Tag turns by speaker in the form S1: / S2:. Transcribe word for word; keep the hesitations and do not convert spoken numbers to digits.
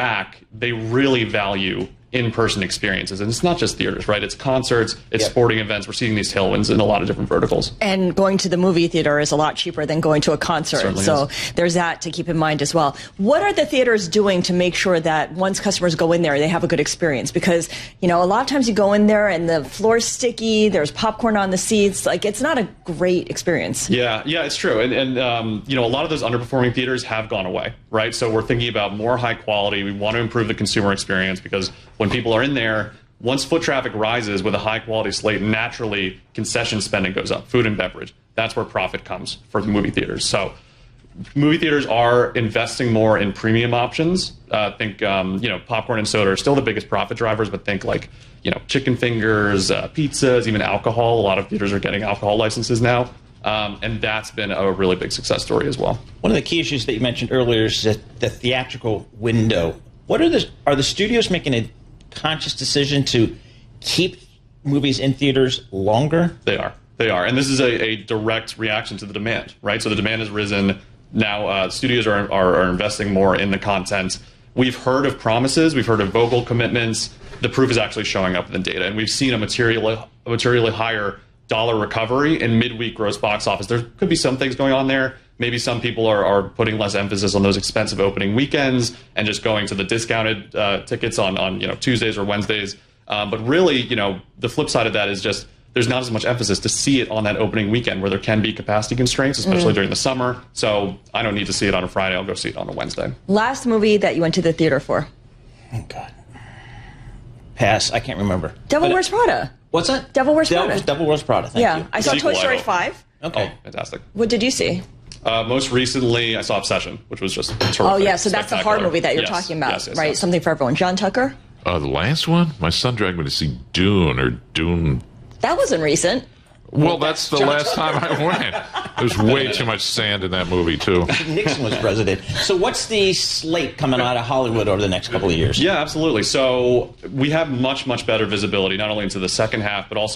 S1: back, they really value in-person experiences. And it's not just theaters, right? It's concerts, it's yep. sporting events. We're seeing these tailwinds in a lot of different verticals.
S2: And going to the movie theater is a lot cheaper than going to a concert.
S1: Certainly
S2: so
S1: is.
S2: There's that to keep in mind as well. What are the theaters doing to make sure that once customers go in there, they have a good experience? Because, you know, a lot of times you go in there and the floor's sticky, there's popcorn on the seats. Like, it's not a great experience.
S1: Yeah, yeah, it's true. And, and um, you know, a lot of those underperforming theaters have gone away, right? So we're thinking about more high quality. We want to improve the consumer experience because when people are in there, once foot traffic rises with a high-quality slate, naturally concession spending goes up, food and beverage. That's where profit comes for the movie theaters. So movie theaters are investing more in premium options. Uh, think, um, you know, popcorn and soda are still the biggest profit drivers, but think like, you know, chicken fingers, uh, pizzas, even alcohol. A lot of theaters are getting alcohol licenses now. Um, and that's been a really big success story as well.
S3: One of the key issues that you mentioned earlier is that the theatrical window. What are the, are the studios making a conscious decision to keep movies in theaters longer?
S1: They are. They are. And this is a, a direct reaction to the demand, right? So the demand has risen. Now uh, studios are, are, are investing more in the content. We've heard of promises. We've heard of vocal commitments. The proof is actually showing up in the data. And we've seen a materially, a materially higher dollar recovery in midweek gross box office. There could be some things going on there. Maybe some people are, are putting less emphasis on those expensive opening weekends and just going to the discounted uh, tickets on, on you know Tuesdays or Wednesdays. Um, but really, you know, the flip side of that is just there's not as much emphasis to see it on that opening weekend where there can be capacity constraints, especially mm. during the summer. So I don't need to see it on a Friday. I'll go see it on a Wednesday.
S2: Last movie that you went to the theater for?
S3: Oh, God. Pass. I can't remember.
S2: Devil
S3: but
S2: Wears Prada.
S3: What's that?
S2: Devil Wears
S3: Devil,
S2: Prada.
S3: Devil Wears Prada. Thank
S2: yeah,
S3: you.
S2: I saw
S1: Sequel,
S2: Toy Story
S1: I
S2: five.
S3: Okay.
S1: Oh, fantastic.
S2: What did you see?
S1: Uh, most recently, I saw Obsession, which was just terrific.
S2: Oh, yeah, so that's the horror movie that you're
S1: yes,
S2: talking about,
S1: yes, yes,
S2: right?
S1: yes.
S2: Something for everyone. John Tucker?
S4: Uh, the last one? My son dragged me to see Dune or Dune.
S2: That wasn't recent.
S4: Well, that's the last time I went. There's way too much sand in that movie, too.
S3: Nixon was president. So what's the slate coming out of Hollywood over the next couple of years?
S1: Yeah, absolutely. So we have much, much better visibility, not only into the second half, but also